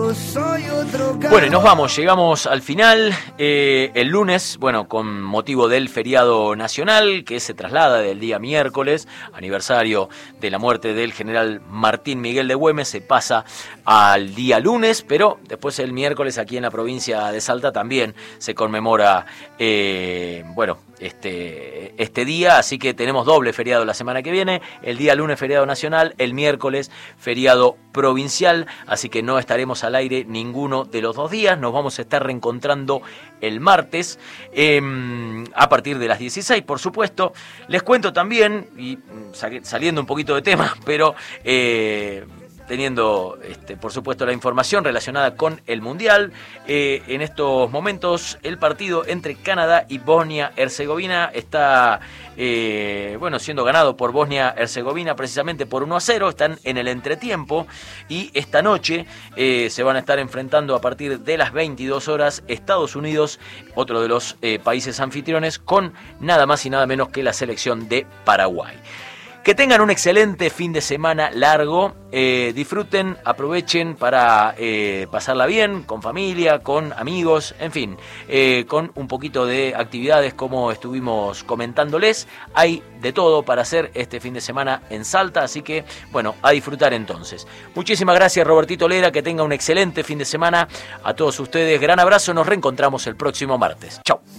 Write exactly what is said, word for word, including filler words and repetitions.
Bueno, y nos vamos, llegamos al final. Eh, el lunes, bueno, con motivo del feriado nacional, que se traslada del día miércoles, aniversario de la muerte del general Martín Miguel de Güemes, se pasa al día lunes, pero después el miércoles aquí en la provincia de Salta también se conmemora, eh, bueno, este, este día, así que tenemos doble feriado la semana que viene, el día lunes feriado nacional, el miércoles feriado provincial, así que no estaremos al aire ninguno de los dos días, nos vamos a estar reencontrando el martes eh, a partir de las dieciséis, por supuesto. Les cuento también, y saliendo un poquito de tema, pero eh, teniendo, este, por supuesto, la información relacionada con el Mundial. Eh, en estos momentos, el partido entre Canadá y Bosnia-Herzegovina está, eh, bueno, siendo ganado por Bosnia-Herzegovina precisamente por uno a cero. Están en el entretiempo y esta noche eh, se van a estar enfrentando a partir de las veintidós horas Estados Unidos, otro de los eh, países anfitriones, con nada más y nada menos que la selección de Paraguay. Que tengan un excelente fin de semana largo, eh, disfruten, aprovechen para eh, pasarla bien, con familia, con amigos, en fin, eh, con un poquito de actividades como estuvimos comentándoles. Hay de todo para hacer este fin de semana en Salta, así que, bueno, a disfrutar entonces. Muchísimas gracias, Robertito Lera, que tenga un excelente fin de semana. A todos ustedes, gran abrazo, nos reencontramos el próximo martes. Chau.